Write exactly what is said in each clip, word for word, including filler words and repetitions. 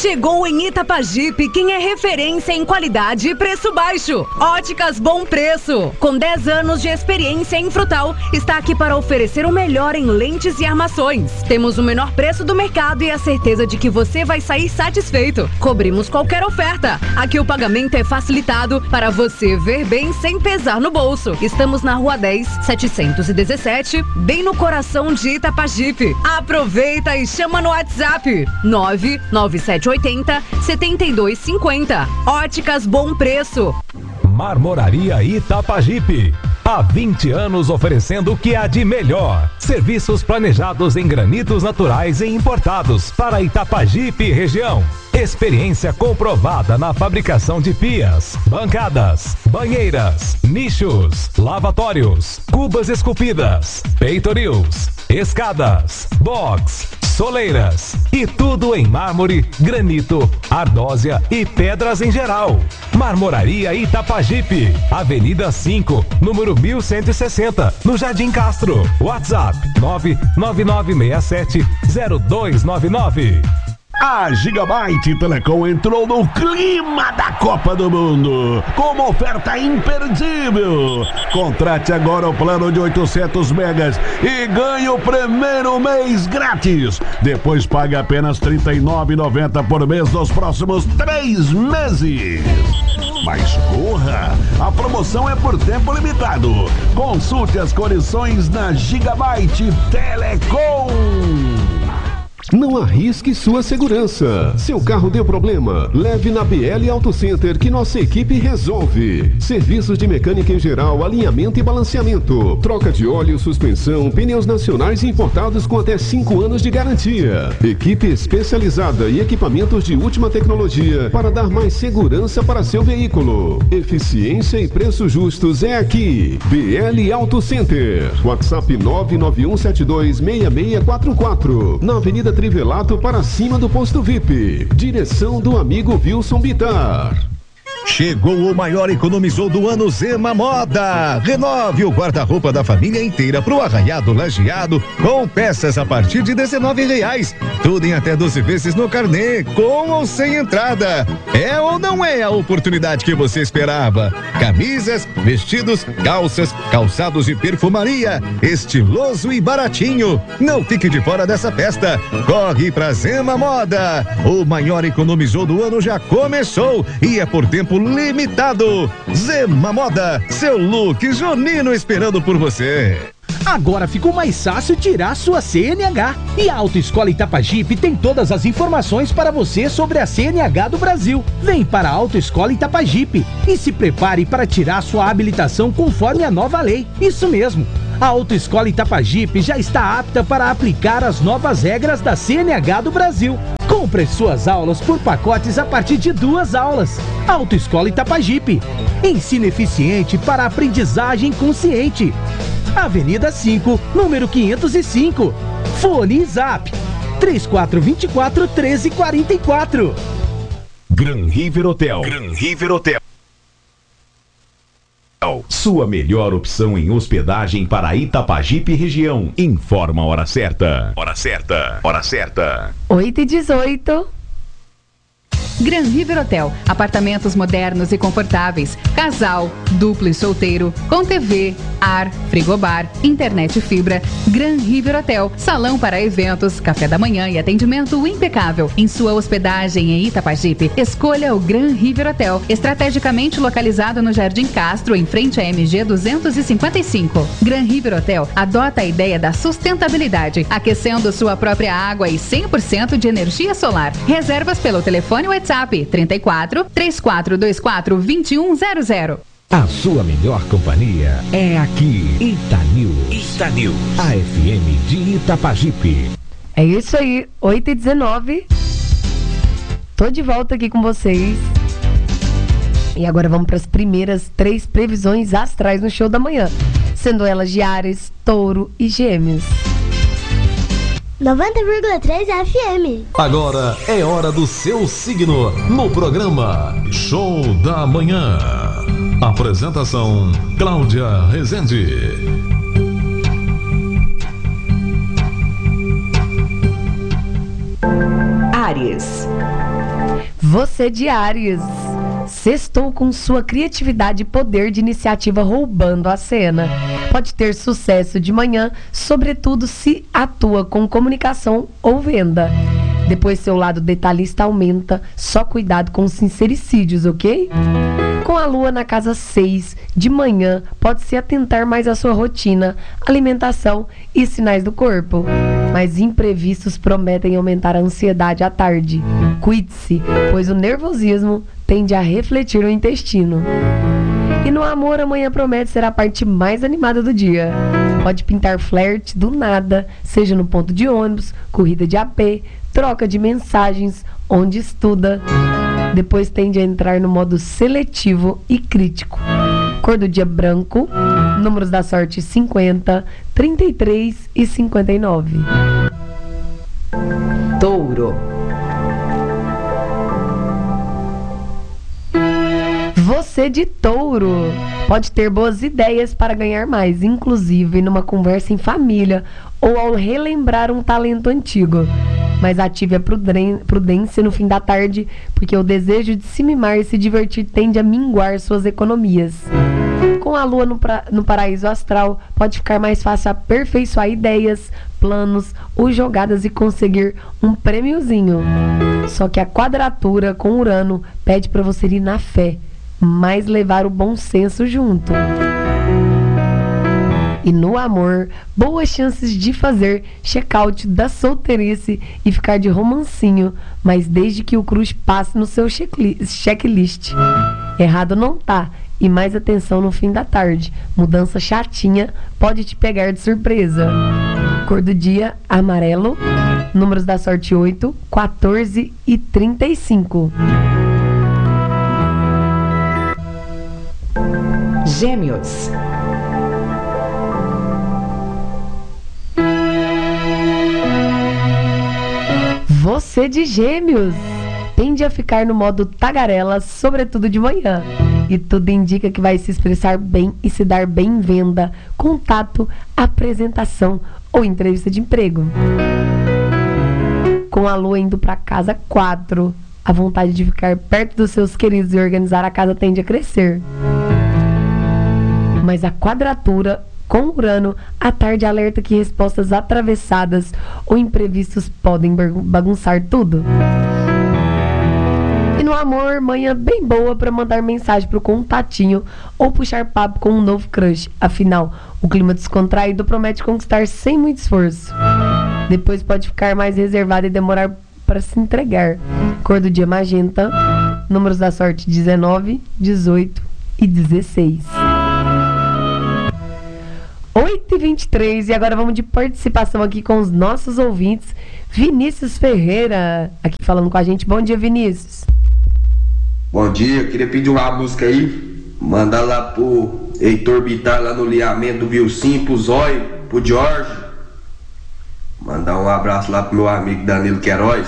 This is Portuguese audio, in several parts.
Chegou em Itapajipe quem é referência em qualidade e preço baixo. Óticas Bom Preço. Com dez anos de experiência em frutal, está aqui para oferecer o melhor em lentes e armações. Temos o menor preço do mercado e a certeza de que você vai sair satisfeito. Cobrimos qualquer oferta. Aqui o pagamento é facilitado para você ver bem sem pesar no bolso. Estamos na Rua dez, setecentos e dezessete, bem no coração de Itapajipe. Aproveita e chama no WhatsApp nove nove sete oito zero, sete dois cinco zero. Óticas Bom Preço. Marmoraria Itapajipe. Há vinte anos oferecendo o que há de melhor. Serviços planejados em granitos naturais e importados para Itapajipe e região. Experiência comprovada na fabricação de pias, bancadas, banheiras, nichos, lavatórios, cubas esculpidas, peitorils, escadas, box, soleiras e tudo em mármore, granito, ardósia e pedras em geral. Marmoraria Itapajipe, Avenida cinco, número mil cento e sessenta, no Jardim Castro. WhatsApp nove nove nove seis sete zero dois nove nove. A Gigabyte Telecom entrou no clima da Copa do Mundo com uma oferta imperdível. Contrate agora o plano de oitocentos megas e ganhe o primeiro mês grátis. Depois pague apenas trinta e nove reais e noventa centavos por mês nos próximos três meses. Mas corra, a promoção é por tempo limitado. Consulte as condições na Gigabyte Telecom. Não arrisque sua segurança. Seu carro deu problema? Leve na B L Auto Center que nossa equipe resolve. Serviços de mecânica em geral, alinhamento e balanceamento. Troca de óleo, suspensão, pneus nacionais e importados com até cinco anos de garantia. Equipe especializada e equipamentos de última tecnologia para dar mais segurança para seu veículo. Eficiência e preços justos é aqui. B L Auto Center. WhatsApp nove nove um sete dois seis seis quatro quatro. Na Avenida Trivelato para cima do posto V I P. Direção do amigo Wilson Bittar. Chegou o maior economizou do ano Zema Moda. Renove o guarda-roupa da família inteira pro arraiado lajeado com peças a partir de dezenove reais. Tudo em até doze vezes no carnê, com ou sem entrada. É ou não é a oportunidade que você esperava? Camisas, vestidos, calças, calçados e perfumaria. Estiloso e baratinho. Não fique de fora dessa festa. Corre pra Zema Moda. O maior economizou do ano já começou e é por tempo limitado. Zema Moda, seu look junino esperando por você. Agora ficou mais fácil tirar sua C N H. E a Autoescola Itapajipe tem todas as informações para você sobre a C N H do Brasil. Vem para a Autoescola Itapajipe e se prepare para tirar sua habilitação conforme a nova lei. Isso mesmo. A Autoescola Itapajipe já está apta para aplicar as novas regras da C N H do Brasil. Compre suas aulas por pacotes a partir de duas aulas. Autoescola Itapajipe. Ensino eficiente para aprendizagem consciente. Avenida cinco, número quinhentos e cinco. Fone e Zap três quatro dois quatro, um três quatro quatro. Gran River Hotel. Gran River Hotel. Sua melhor opção em hospedagem para Itapajipe e região. Informa a hora certa. Hora certa. Hora certa. oito e dezoito. Gran River Hotel, apartamentos modernos e confortáveis, casal, duplo e solteiro, com T V, ar, frigobar, internet fibra. Gran River Hotel, salão para eventos, café da manhã e atendimento impecável. Em sua hospedagem em Itapajipe, escolha o Gran River Hotel, estrategicamente localizado no Jardim Castro, em frente à M G duzentos e cinquenta e cinco. Gran River Hotel adota a ideia da sustentabilidade, aquecendo sua própria água e cem por cento de energia solar. Reservas pelo telefone WhatsApp trinta e quatro, três quatro dois quatro, dois um zero zero. A sua melhor companhia é aqui, Itanews. Itanews. A F M de Itapajipe. É isso aí, oito e dezenove. Tô de volta aqui com vocês. E agora vamos para as primeiras três previsões astrais no show da manhã, sendo elas de Áries, Touro e Gêmeos. noventa vírgula três F M. Agora é hora do seu signo no programa Show da Manhã. Apresentação Cláudia Rezende. Áries. Você de Áries. Sextou com sua criatividade e poder de iniciativa roubando a cena. Pode ter sucesso de manhã, sobretudo se atua com comunicação ou venda. Depois seu lado detalhista aumenta, só cuidado com os sincericídios, ok? Com a lua na casa seis, de manhã, pode se atentar mais à sua rotina, alimentação e sinais do corpo. Mas imprevistos prometem aumentar a ansiedade à tarde. Cuide-se, pois o nervosismo tende a refletir no intestino. E no amor, amanhã promete ser a parte mais animada do dia. Pode pintar flerte do nada, seja no ponto de ônibus, corrida de A P, troca de mensagens, onde estuda. Depois tende a entrar no modo seletivo e crítico. Cor do dia branco, números da sorte cinquenta, trinta e três e cinquenta e nove. Touro. Você de Touro pode ter boas ideias para ganhar mais, inclusive numa conversa em família ou ao relembrar um talento antigo. Mas ative a prudência no fim da tarde, porque o desejo de se mimar e se divertir tende a minguar suas economias. Com a lua no, pra, no paraíso astral, pode ficar mais fácil aperfeiçoar ideias, planos ou jogadas e conseguir um prêmiozinho. Só que a quadratura com Urano pede para você ir na fé, mas levar o bom senso junto. E no amor, boas chances de fazer check-out da solteirice e ficar de romancinho, mas desde que o cruz passe no seu checklist. Errado não tá, e mais atenção no fim da tarde. Mudança chatinha pode te pegar de surpresa. Cor do dia, amarelo. Números da sorte oito, quatorze e trinta e cinco. Gêmeos. Você de Gêmeos tende a ficar no modo tagarela, sobretudo de manhã. E tudo indica que vai se expressar bem e se dar bem em venda, contato, apresentação ou entrevista de emprego. Com a lua indo para casa quatro, a vontade de ficar perto dos seus queridos e organizar a casa tende a crescer. Mas a quadratura com Urano, à tarde alerta que respostas atravessadas ou imprevistos podem bagunçar tudo. E no amor, manhã bem boa para mandar mensagem pro contatinho ou puxar papo com um novo crush. Afinal, o clima descontraído promete conquistar sem muito esforço. Depois pode ficar mais reservado e demorar para se entregar. Cor do dia magenta, números da sorte dezenove, dezoito e dezesseis. oito e vinte e três, e agora vamos de participação aqui com os nossos ouvintes. Vinícius Ferreira, aqui falando com a gente. Bom dia, Vinícius. Bom dia, eu queria pedir uma música aí, mandar lá pro Heitor Bitar, lá no liamento do Vilsim, pro Zóio, pro Jorge. Mandar um abraço lá pro meu amigo Danilo Queiroz,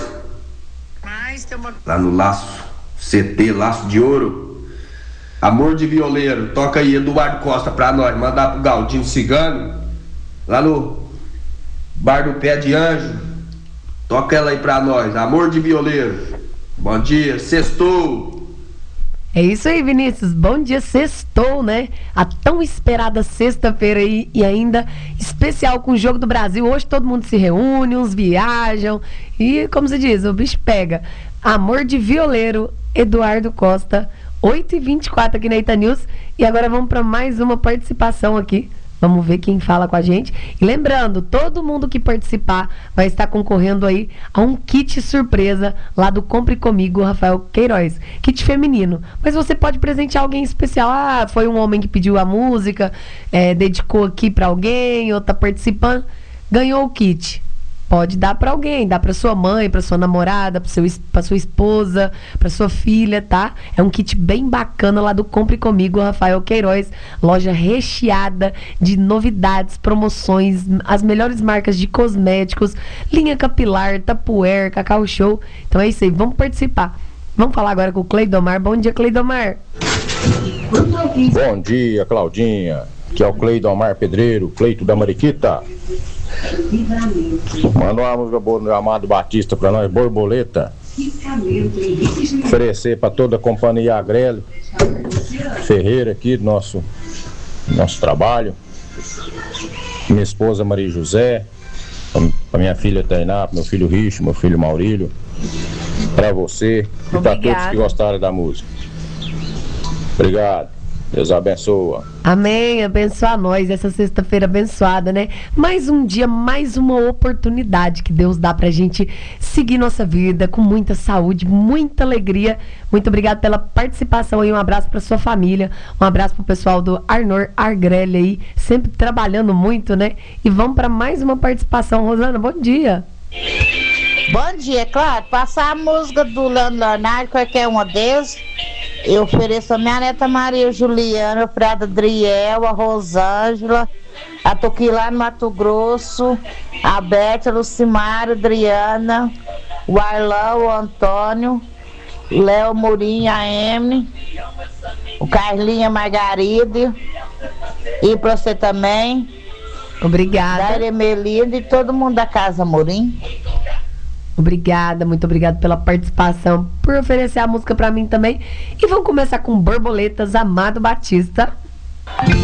lá no Laço C T, Laço de Ouro. Amor de Violeiro, toca aí Eduardo Costa pra nós, mandar pro Galdinho Cigano, lá no Bar do Pé de Anjo, toca ela aí pra nós, Amor de Violeiro. Bom dia, sextou. É isso aí, Vinícius, bom dia, sextou, né? A tão esperada sexta-feira aí, e ainda especial com o Jogo do Brasil. Hoje todo mundo se reúne, uns viajam e, como se diz, o bicho pega. Amor de Violeiro, Eduardo Costa, oito e vinte e quatro aqui na Ita News. E agora vamos para mais uma participação aqui. Vamos ver quem fala com a gente. E lembrando, todo mundo que participar vai estar concorrendo aí a um kit surpresa lá do Compre Comigo, Rafael Queiroz. Kit feminino. Mas você pode presentear alguém especial. Ah, foi um homem que pediu a música, é, dedicou aqui para alguém, ou tá participando, ganhou o kit. Pode dar para alguém, dá para sua mãe, para sua namorada, para seu, para sua esposa, para sua filha, tá? É um kit bem bacana lá do Compre Comigo, Rafael Queiroz, loja recheada de novidades, promoções, as melhores marcas de cosméticos, linha capilar, Tupperware, Cacau Show. Então é isso aí, vamos participar. Vamos falar agora com o Cleidomar. Bom dia, Cleidomar. Bom dia, Claudinha. Que é o Cleidomar Pedreiro, Cleito da Mariquita. Manda uma música boa do Amado Batista pra nós, Borboleta. Oferecer para toda a companhia Agrelo Ferreira aqui do nosso, nosso trabalho. Minha esposa Maria José, para minha filha Tainá, meu filho Richo, meu filho Maurílio, para você e para todos que gostaram da música. Obrigado. Deus abençoa. Amém, abençoa nós essa sexta-feira abençoada, né? Mais um dia, mais uma oportunidade que Deus dá pra gente seguir nossa vida com muita saúde, muita alegria. Muito obrigado pela participação aí, um abraço pra sua família, um abraço pro pessoal do Arnor Argrelli aí, sempre trabalhando muito, né? E vamos pra mais uma participação. Rosana, bom dia. Bom dia, claro, passar a música do Leandro Leonardo, qualquer uma deles. Eu ofereço a minha neta Maria Juliana, a Prada Adriel, a Rosângela, a Toqui lá no Mato Grosso, a Berta, a Lucimara, a Adriana, o Arlão, o Antônio, o Léo Murim, a Emily, o Carlinha Margarida, e pra você também. Obrigada. Da Eremelinda e todo mundo da Casa Murim. Obrigada, muito obrigada pela participação, por oferecer a música pra mim também. E vamos começar com Borboletas, Amado Batista.